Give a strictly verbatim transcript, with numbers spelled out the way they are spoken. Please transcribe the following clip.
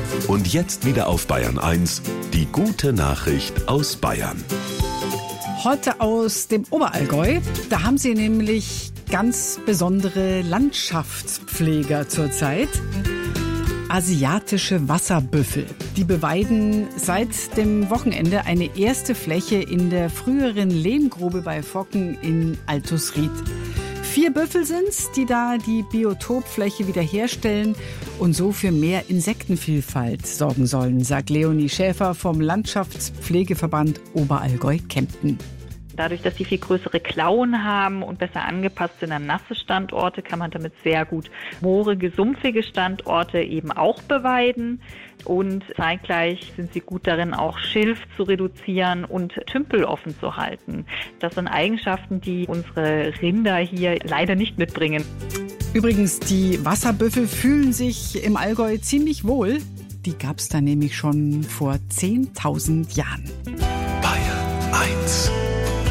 Und jetzt wieder auf Bayern eins, die gute Nachricht aus Bayern. Heute aus dem Oberallgäu. Da haben sie nämlich ganz besondere Landschaftspfleger zurzeit. Asiatische Wasserbüffel. Die beweiden seit dem Wochenende eine erste Fläche in der früheren Lehmgrube bei Focken in Altusried. Vier Büffel sind's, die da die Biotopfläche wiederherstellen und so für mehr Insektenvielfalt sorgen sollen, sagt Leonie Schäfer vom Landschaftspflegeverband Oberallgäu-Kempten. Dadurch, dass sie viel größere Klauen haben und besser angepasst sind an nasse Standorte, kann man damit sehr gut moorige, sumpfige Standorte eben auch beweiden. Und zeitgleich sind sie gut darin, auch Schilf zu reduzieren und Tümpel offen zu halten. Das sind Eigenschaften, die unsere Rinder hier leider nicht mitbringen. Übrigens, die Wasserbüffel fühlen sich im Allgäu ziemlich wohl. Die gab's da nämlich schon vor zehntausend Jahren. Bayern eins